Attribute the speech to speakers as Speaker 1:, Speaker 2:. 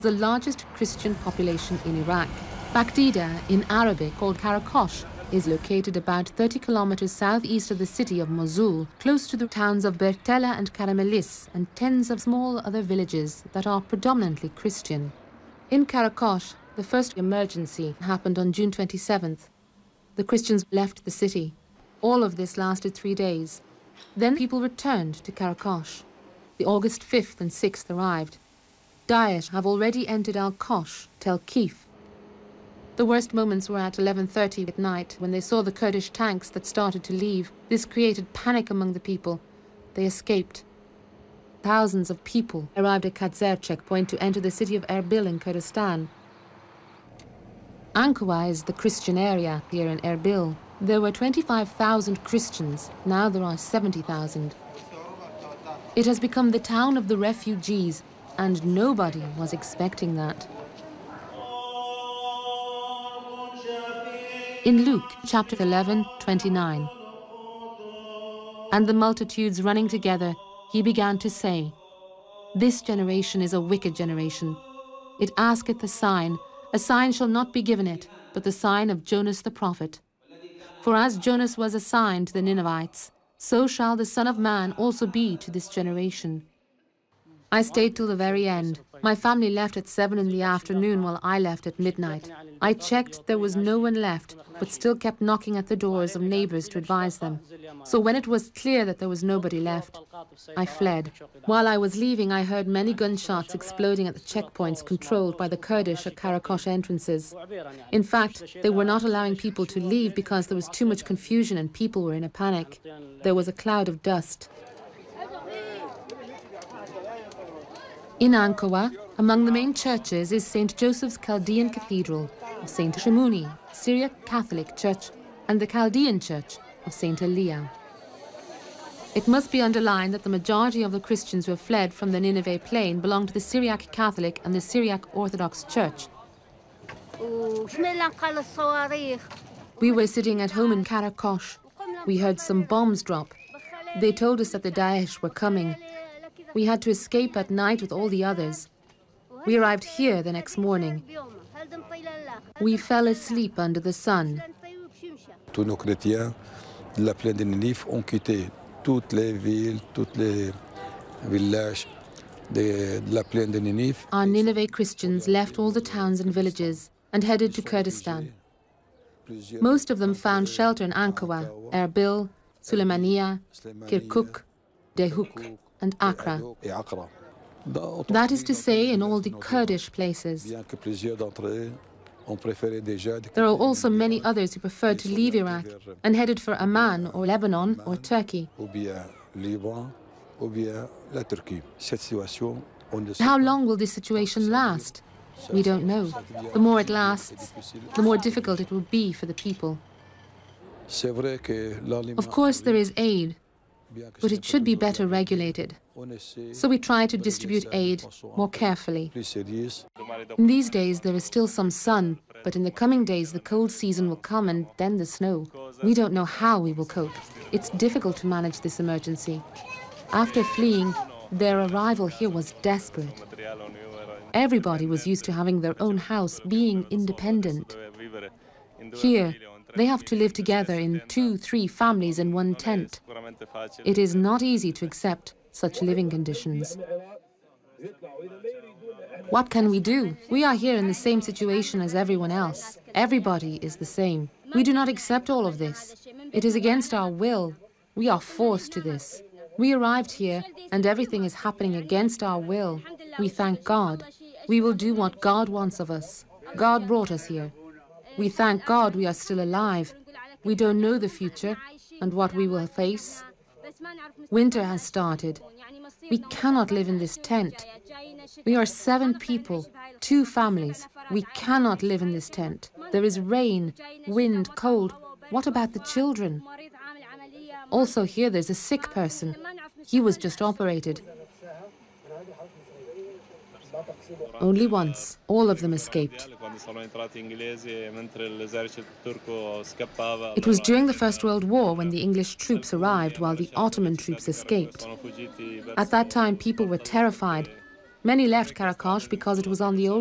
Speaker 1: the largest Christian population in Iraq. Bakhtida, in Arabic called Karakosh, is located about 30 kilometers southeast of the city of Mosul, close to the towns of Bertella and Karamelis and tens of small other villages that are predominantly Christian. In Karakosh, the first emergency happened on June 27th. The Christians left the city. All of this lasted 3 days. Then people returned to Karakosh. The August 5th and 6th arrived. Daesh have already entered Al-Kosh, Tel Kif. The worst moments were at 11:30 at night when they saw the Kurdish tanks that started to leave. This created panic among the people. They escaped. Thousands of people arrived at Kadzer checkpoint to enter the city of Erbil in Kurdistan. Ankawa is the Christian area here in Erbil. There were 25,000 Christians. Now there are 70,000. It has become the town of the refugees, and nobody was expecting that. In Luke chapter 11:29, and the multitudes running together, he began to say, "This generation is a wicked generation. It asketh a sign shall not be given it, but the sign of Jonas the prophet. For as Jonas was a sign to the Ninevites, so shall the Son of Man also be to this generation." I stayed till the very end. My family left at 7 in the afternoon while I left at midnight. I checked, there was no one left, but still kept knocking at the doors of neighbors to advise them. So when it was clear that there was nobody left, I fled. While I was leaving, I heard many gunshots exploding at the checkpoints controlled by the Kurdish at Karakosh entrances. In fact, they were not allowing people to leave because there was too much confusion and people were in a panic. There was a cloud of dust. In Ankawa, among the main churches is St. Joseph's Chaldean Cathedral, of St. Shimoni, Syriac Catholic Church, and the Chaldean Church of St. Elia. It must be underlined that the majority of the Christians who have fled from the Nineveh plain belong to the Syriac Catholic and the Syriac Orthodox Church. We were sitting at home in Karakosh. We heard some bombs drop. They told us that the Daesh were coming. We had to escape at night with all the others. We arrived here the next morning. We fell asleep under the sun.
Speaker 2: Tous nos chrétiens de la plaine de Ninive ont quitté toutes les villes, tous les villages de la plaine de Ninive.
Speaker 1: Our Nineveh Christians left all the towns and villages and headed to Kurdistan. Most of them found shelter in Ankawa, Erbil, Suleymaniye, Kirkuk, Dehuk, and Accra. That is to say, in all the Kurdish places. There are also many others who preferred to leave Iraq and headed for Amman or Lebanon or Turkey. How long will this situation last? We don't know. The more it lasts, the more difficult it will be for the people. Of course, there is aid, but it should be better regulated. So we try to distribute aid more carefully. In these days, there is still some sun, but in the coming days, the cold season will come and then the snow. We don't know how we will cope. It's difficult to manage this emergency. After fleeing, their arrival here was desperate. Everybody was used to having their own house, being independent. Here, they have to live together in 2-3 families in one tent. It is not easy to accept such living conditions. What can we do? We are here in the same situation as everyone else. Everybody is the same. We do not accept all of this. It is against our will. We are forced to this. We arrived here and everything is happening against our will. We thank God. We will do what God wants of us. God brought us here. We thank God we are still alive. We don't know the future and what we will face. Winter has started. We cannot live in this tent. We are 7 people, 2 families. We cannot live in this tent. There is rain, wind, cold. What about the children? Also here there's a sick person. He was just operated. Only once, all of them escaped. It was during the First World War when the English troops arrived while the Ottoman troops escaped. At that time, people were terrified. Many left Karakosh because it was on the old